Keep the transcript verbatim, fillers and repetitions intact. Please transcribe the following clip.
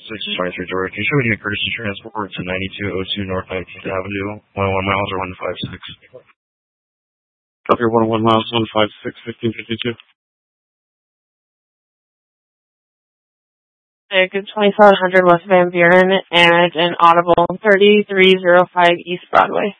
six twenty-three George. Can you show me a courtesy transport to ninety-two oh two North nineteenth Avenue, one oh one miles or one five six? Copy one oh one miles, one five six, fifteen fifty-two. Good twenty-seven hundred West Van Buren and an Audible thirty-three oh five East Broadway.